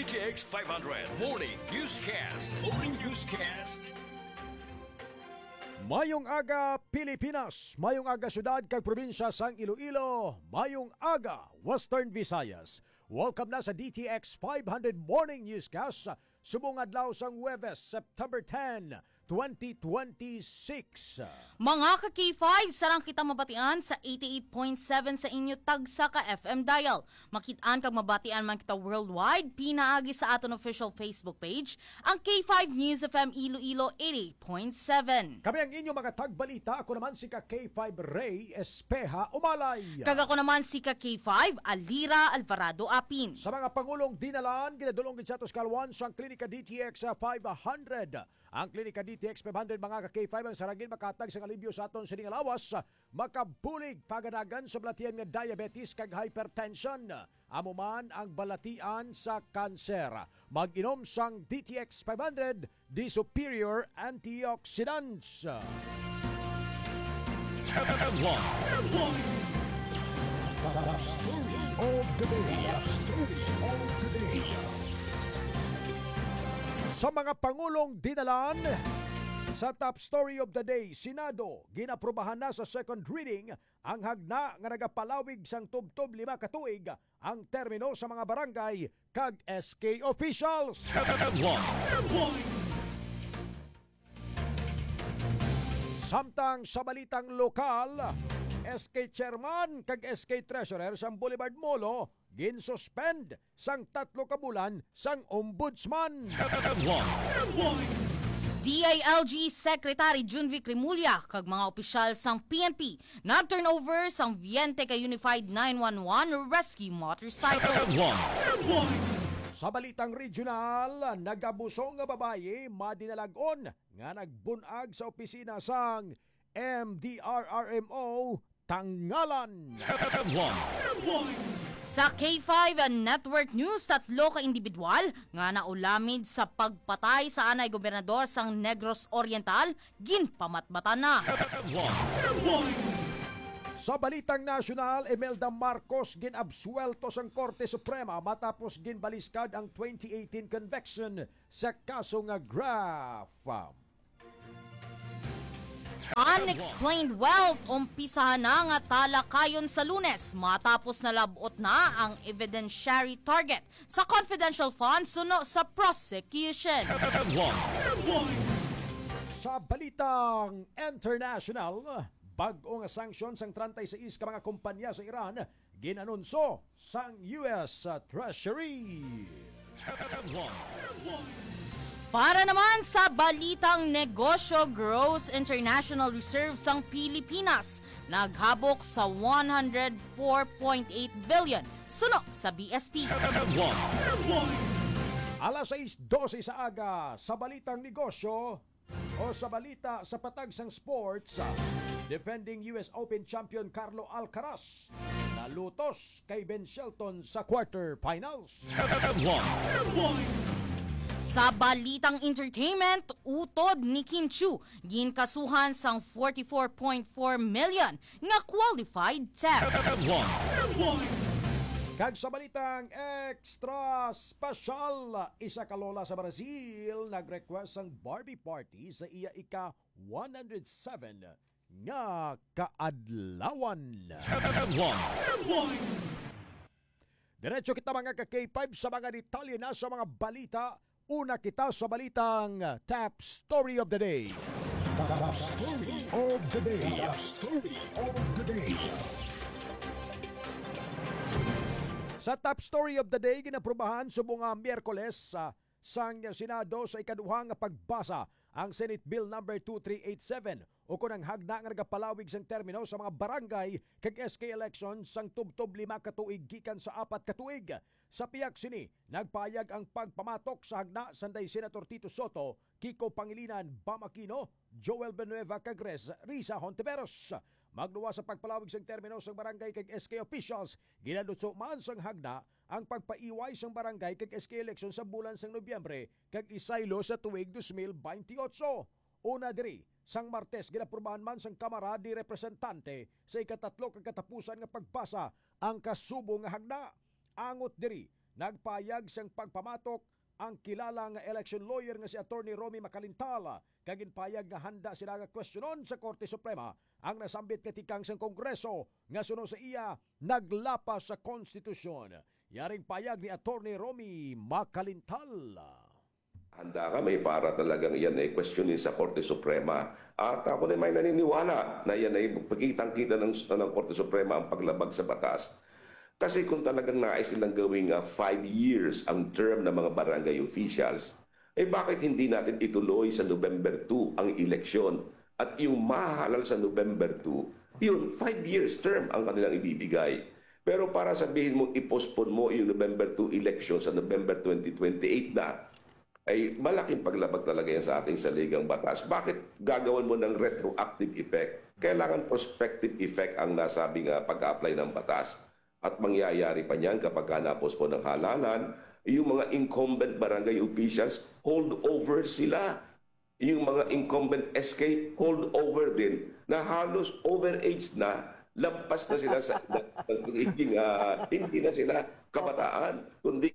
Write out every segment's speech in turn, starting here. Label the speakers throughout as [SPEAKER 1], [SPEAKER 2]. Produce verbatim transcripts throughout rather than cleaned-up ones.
[SPEAKER 1] T X five hundred Morning Newscast. Morning Newscast.
[SPEAKER 2] Mayong aga Pilipinas, mayong aga syudad kag probinsya sang Iloilo, mayong aga Western Visayas. Welcome na sa D T X five hundred Morning Newscast. Subong adlaw sang Huwebes, September tenth, twenty twenty-six.
[SPEAKER 3] Mga ka-K five, sarang kita mabatian sa eighty-eight point seven sa inyo tagsa ka F M dial. Makitaan kag mabatian man kita worldwide, pinaagi sa aton official Facebook page, ang K five News F M Iloilo eighty-eight point seven.
[SPEAKER 2] Kami ang inyong mga tagbalita. Ako naman si ka K five Ray Espeja Umalay.
[SPEAKER 3] Kag ako naman si ka-K five Alira Alvarado Apin.
[SPEAKER 2] Sa mga pangulong dinalan, ginadulong gid sa atos kalwan sang Klinika D T X five hundred. Ang Klinika D T X five hundred mga ka K five ang saragin makatag sa alibyo sa aton sining lawas, makabulig paganagan sa balatian nga diabetes kag hypertension. Amo man ang balatian sa kanser. Mag-inom sang D T X five hundred, the superior antioxidants.
[SPEAKER 1] Headlines.
[SPEAKER 2] The story of the day. The story of the day. Sa mga pangulong dinalan, sa top story of the day, Senado ginaprobahan na sa second reading ang hagna nga nagapalawig sang tubtob lima ka tuig ang termino sa mga barangay kag S K officials.
[SPEAKER 1] Headlines.
[SPEAKER 2] Samtang sa balitang lokal, S K Chairman kag S K Treasurer sang Boulevard Molo gin-suspend sang tatlo ka bulan sang ombudsman.
[SPEAKER 1] Headlines.
[SPEAKER 3] D I L G Secretary Junvic Rimulya kag mga opisyal sang P N P nag-turnover sang Viente ka Unified nine one one Rescue Motorcycle.
[SPEAKER 1] Headlines.
[SPEAKER 2] Sa balitang regional, nagabuso nga babaye madinalagon nga nagbunag sa opisina sang M D R R M O Tangalan.
[SPEAKER 1] Headlines.
[SPEAKER 3] Sa K five Network News, tatlo ka individual nga naulamid sa pagpatay sa anay gobernador sang Negros Oriental ginpamatmatan na.
[SPEAKER 1] Headlines.
[SPEAKER 2] Sa balitang nasyonal, Imelda Marcos ginabsuelto sang Korte Suprema matapos ginbaliskad ang twenty eighteen conviction sa kaso nga graft.
[SPEAKER 3] Unexplained wealth umpisahan na nga talakayon sa Lunes matapos nalabot na ang evidentiary target sa confidential funds suno sa prosecution.
[SPEAKER 1] Headlines.
[SPEAKER 2] Sa balitang international, bag-o nga sanctions ang thirty-six ka mga kumpanya sa Iran ginanunso sang U S Treasury.
[SPEAKER 1] Headlines.
[SPEAKER 3] Para naman sa balitang negosyo, gross international reserves ang Pilipinas naghabok sa one hundred four point eight billion suno sa B S P.
[SPEAKER 1] Headlines.
[SPEAKER 2] Alas sais dose sa aga sa balitang negosyo o sa balita sa patag sang sports, defending U S Open champion Carlo Alcaraz nalutos kay Ben Shelton sa quarterfinals.
[SPEAKER 1] Headlines.
[SPEAKER 3] Sa balitang entertainment, utod ni Kim Chu ginkasuhan sang forty-four point four million nga qualified tap.
[SPEAKER 1] Headlines.
[SPEAKER 2] Kag sa balitang extra special, isa ka lola sa Brazil nag-request ang Barbie party sa iya ika one hundred seven nga kaadlawan.
[SPEAKER 1] Headlines.
[SPEAKER 2] Diretso kita mga ka K five sa mga detalye na sa mga balita. Una kita sa balitang Top Story of the Day.
[SPEAKER 4] Top Story of the Day. Top Story of the Day.
[SPEAKER 2] Sa Top Story of the Day, ginaprubahan subong nga Miyerkules sa sang Senado sa ikaduhang pagbasa ang Senate Bill number two three eight seven o kunang hagna nga nagapalawig sang termino sa mga barangay kag S K election sang tubtob lima ka tuig gikan sa apat ka tuig. Sa piyak sini, nagpayag ang pagpamatok sa hagna sanday Senator Tito Soto, Kiko Pangilinan, Bam Aquino, Joel Benueva kag Risa Hontiveros. Magluwa sa pagpalawig sang termino sang barangay kag S K officials, ginalutso man sang hagna ang pagpaiway sang barangay kag S K election sa bulan sang Nobyembre kag isaylo sa tuig two thousand twenty-eight. Una diri, sang Martes ginaprubahan man sang Kamara di Representante sa ikatatlo kag katapusan nga pagbasa ang kasubong nga hagna. Angot diri, nagpayag siyang pagpamatok ang kilala nga election lawyer nga si Attorney Romy Macalintal kagin payag nga handa sila nga questionon sa Korte Suprema ang nasambit katikang sa Kongreso nga suno sa iya naglapas sa konstitusyon. Yaring payag ni Attorney Romy Macalintal.
[SPEAKER 5] Handa ka, may para talagang yan ay questionin sa Korte Suprema. At ako na may naniniwala na yan ay pagkitang-kita ng, ng Korte Suprema ang paglabag sa batas. Kasi kung talagang nais silang gawing uh, five years ang term ng mga barangay officials, eh bakit hindi natin ituloy sa November two ang eleksyon? At yung mahalal sa November two, yun, five years term ang kanilang ibibigay. Pero para sabihin mo, i-postpone mo yung November two election sa November twenty twenty-eight na, ay malaking paglabag talaga yan sa ating saligang batas. Bakit gagawan mo ng retroactive effect? Kailangan prospective effect ang nasabing uh, pag-apply ng batas. At mangyayari pa niyan kapag ka na-postpone ng halalan, yung mga incumbent barangay officials, hold over sila. Yung mga incumbent S K, hold over din, na halos overage na, lampas na sila sa, na, hindi, uh, hindi na sila kabataan, kundi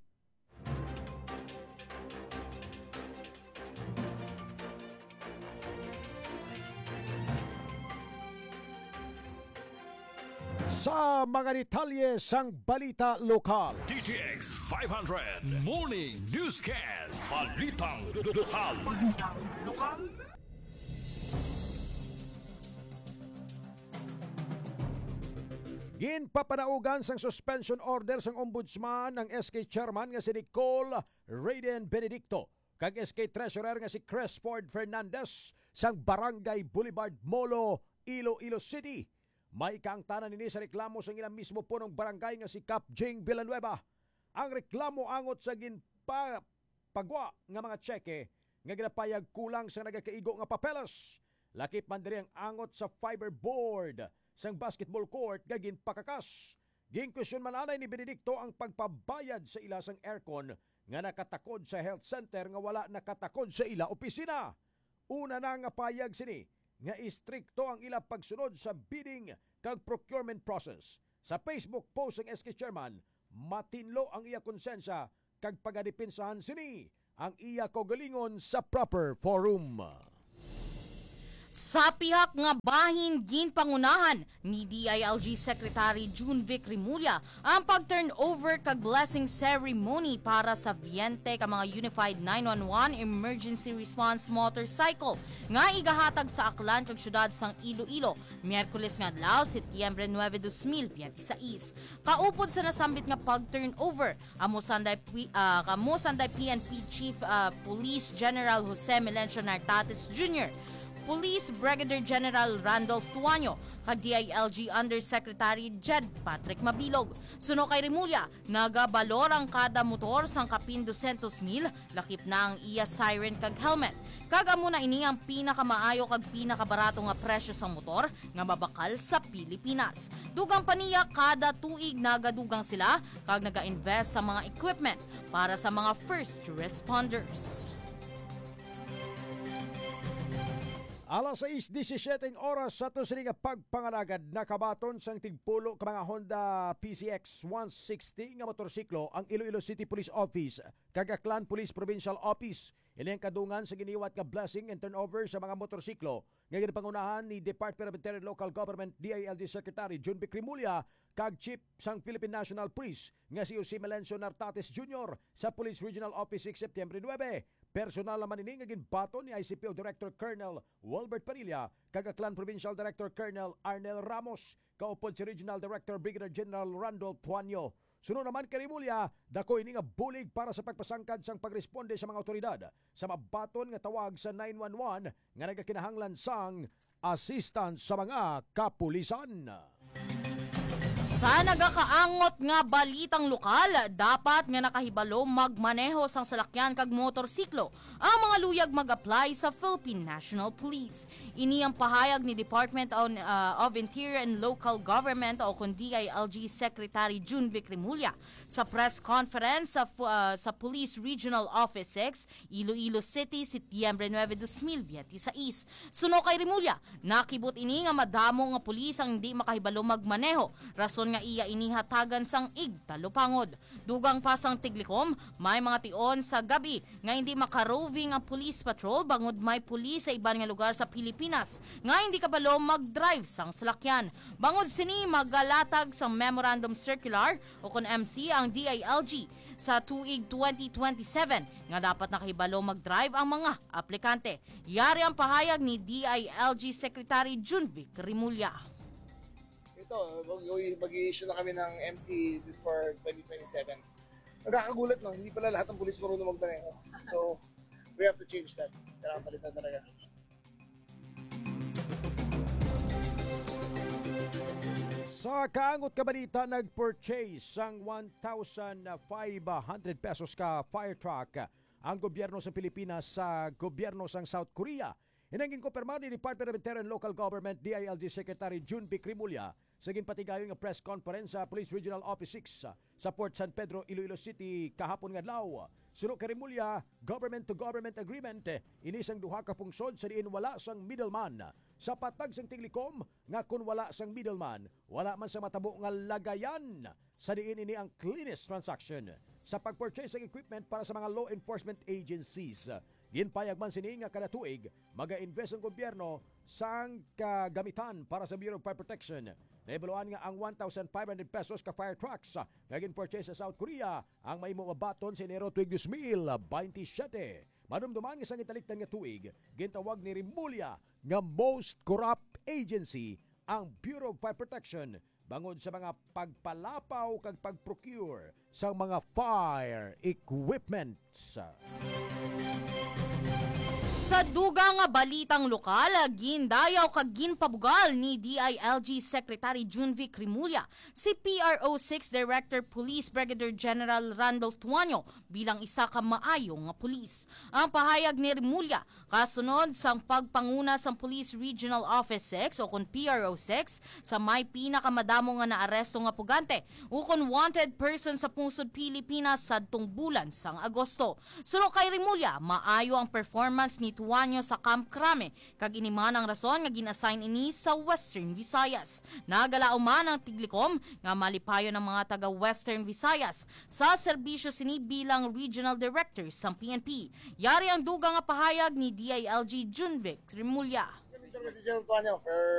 [SPEAKER 2] Sa mga detalye sang balita lokal.
[SPEAKER 1] D T X five hundred Morning Newscast. Balitang lokal. Balitang lokal.
[SPEAKER 2] Ginpapanaugan sang suspension order sang ombudsman ng S K chairman nga si Nicole Raiden Benedicto kag S K treasurer nga si Cresford Fernandez sang Barangay Boulevard Molo, Iloilo City. May kaangtanan nini sa reklamo sa ilang mismo punong barangay nga si Cap Jing Villanueva. Ang reklamo angot sa ginpagwa nga mga tseke nga ginapayag kulang sa nagakaigo nga papeles. Lakip man diri ang angot sa fiberboard sang basketball court nga ginpakakas. Ginkwestiyon man anay ni Benedicto ang pagpabayad sa ila sang aircon nga nakatakod sa health center nga wala nakatakod sa ila opisina. Una na nga payag sini nga istrikto ang ila pagsunod sa bidding kag procurement process. Sa Facebook post ng S K chairman, matinlo ang iya konsensya kag pagadipinsahan sini ang iya kaugalingon sa proper forum.
[SPEAKER 3] Sa pihak nga bahin ginpangunahan ni D I L G Secretary June Vic Rimulya ang pag-turnover kag blessing ceremony para sa Viente ka mga Unified nine one one Emergency Response Motorcycle nga igahatag sa Aklan kag syudad sang Iloilo Miyerkules nga adlaw Setyembre nine, twenty twenty-six. Kaupod sa nasambit nga pag-turnover amo sanday uh, kamo sanday P N P Chief uh, Police General Jose Melencio Nartates Junior Police Brigadier General Randolph Tuanyo, kag D I L G Undersecretary Jed Patrick Mabilog. Suno kay Rimulya, nagabalor ang kada motor sang kapin two hundred mil, lakip na ang iya siren kag helmet. Kagamo na ini ang pinakamaayo kag pinakabarato nga presyo sang motor nga mabakal sa Pilipinas. Dugang paniya kada tuig nagadugang sila kag naga-invest sa mga equipment para sa mga first responders.
[SPEAKER 2] Alas sais disisyete oras sa to sini nga pagpangalagad nakabaton sang tigpulo ka mga Honda P C X one sixty nga motorsiklo ang Iloilo City Police Office kag Aklan Police Provincial Office. Ini ang kadungan sa giniwat nga blessing and turnover sa mga motorsiklo nga ginpangunahan ni Department of Interior Local Government D I L G Secretary June Vic Rimulya kag Chief sang Philippine National Police nga si Jose Melencio Nartates Junior sa Police Regional Office six Setyembre nine. Personal naman ini nga ginbaton ni I C P O Director Colonel Walbert Padilla kag Aklan Provincial Director Colonel Arnel Ramos kaupod si Regional Director Brigadier General Randolph Tuanyo. Sunod naman kay Rimulya, dako ini nga bulig para sa pagpasangkad sang pagresponde sa mga otoridad sa mabaton nga tawag sa nine one one nga nagakinahanglan sang assistance sa mga kapulisan.
[SPEAKER 3] Sa nagakaangot nga balitang lokal, dapat nga nakahibalo magmaneho sang salakyan kag motorsiklo ang mga luyag mag-apply sa Philippine National Police. Ini ang pahayag ni Department on, uh, of Interior and Local Government o kung D I L G Secretary June Vic Rimulya sa press conference sa, uh, sa Police Regional Office six, Iloilo City, Setyembre nine, twenty twenty-six. Suno kay Rimulya, nakibot ini nga madamo nga pulis ang hindi makahibalo magmaneho. Ras Rason nga iya inihatagan sang ig talupangod. Dugang pasang Tiglikom, may mga tion sa gabi nga hindi makaroving ang police patrol bangod may pulis sa iban nga lugar sa Pilipinas nga hindi kabalo mag-drive sang salakyan. Bangod sini magalatag sang memorandum circular o kon M C ang D I L G sa tuig twenty twenty-seven nga dapat nakahibalo mag-drive ang mga aplikante. Yari ang pahayag ni D I L G Secretary Junvic Rimulya.
[SPEAKER 6] Ito, mag-i-issue na kami ng M C this for twenty twenty-seven. Nagkakagulat, no? Hindi pala lahat ng pulis marunong magmaneho. So, we have to change that. Kailangan palitan talaga.
[SPEAKER 2] Sa kaangot ka balita, nag-purchase ang one thousand five hundred pesos ka fire truck ang gobyerno sa Pilipinas sa gobyerno sa South Korea. Inanging kumpirmado ni Department of Interior and Local Government D I L G Secretary Junvic Rimulya sa ginpatigayon nga press conference sa Police Regional Office six sa Port San Pedro, Iloilo City kahapon nga adlaw. Suno kay Rimulya, government-to-government agreement inisang duha ka pungsod sa diin wala sang middleman. Sa patag sang Tiglikom nga kun wala sang middleman, wala man sa matabo nga lagayan sa diin ini ang cleanest transaction sa pag-purchase ng equipment para sa mga law enforcement agencies. Ginpayag man sini nga kada tuig maga-invest ang gobyerno sang kagamitan para sa Bureau of Fire Protection. Naibaluan nga ang one thousand five hundred pesos ka fire trucks nga gin-purchase sa South Korea ang mahimo mabaton sa Enero tuig two thousand twenty-seven. Madumduman nga sang italiktan nga tuig, gintawag ni Rimulya nga most corrupt agency ang Bureau of Fire Protection bangod sa mga pagpalapaw kag pag-procure sa mga fire equipment.
[SPEAKER 3] Sa dugang nga balitang lokal, gindayaw kag ginpabugal ni D I L G Secretary Junvic Rimulya si P R O six Director Police Brigadier General Randolph Tuanyo bilang isa ka maayo nga pulis. Ang pahayag ni Rimulya kasunod sang pagpanguna sang Police Regional Office six o kon P R O six sa may pinakamadamo nga naaresto nga pugante ukon wanted person sa pungsod Pilipinas sadtong bulan sang Agosto. Suno kay Rimulya, maayo ang performance ni Tuanyo sa Camp Crame kag iniman ang rason nga ginassign ini sa Western Visayas. Nagalao man ang Tiglikom nga malipayo ng mga taga Western Visayas sa serbisyo sini bilang Regional Director sa P N P. Yari ang dugang nga pahayag ni D I L G Junvic Rimulya.
[SPEAKER 6] Ganito si General Tuanyo for